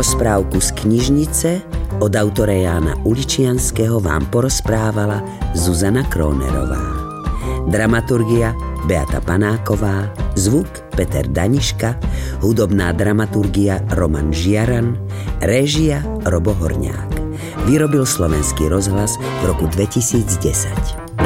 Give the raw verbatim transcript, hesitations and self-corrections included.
Rozprávku z knižnice od autora Jána Uličianského vám porozprávala Zuzana Krónerová. Dramaturgia Beata Panáková, zvuk Peter Daniška, hudobná dramaturgia Roman Žiaran, réžia Robo Horňák. Vyrobil Slovenský rozhlas v roku dvetisícdesať.